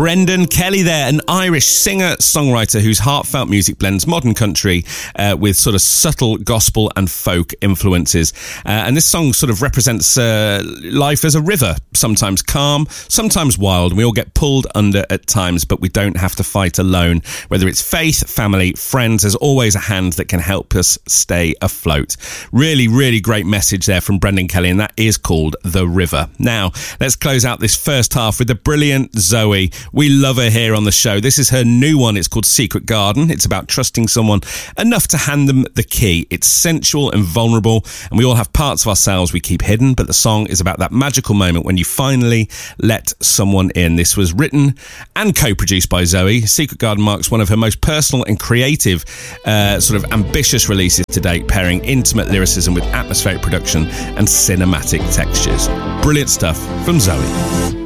Brendan Kelly there, an Irish singer-songwriter whose heartfelt music blends modern country with sort of subtle gospel and folk influences. And this song sort of represents life as a river, sometimes calm, sometimes wild. We all get pulled under at times, but we don't have to fight alone. Whether it's faith, family, friends, there's always a hand that can help us stay afloat. Really, really great message there from Brendan Kelly, and that is called The River. Now, let's close out this first half with the brilliant Zoe. We love her here on the show. This is her new one. It's called Secret Garden. It's about trusting someone enough to hand them the key. It's sensual and vulnerable, and we all have parts of ourselves we keep hidden, but the song is about that magical moment when you finally let someone in. This was written and co-produced by Zoe. Secret Garden marks one of her most personal and creative, sort of ambitious releases to date, pairing intimate lyricism with atmospheric production and cinematic textures. Brilliant stuff from Zoe.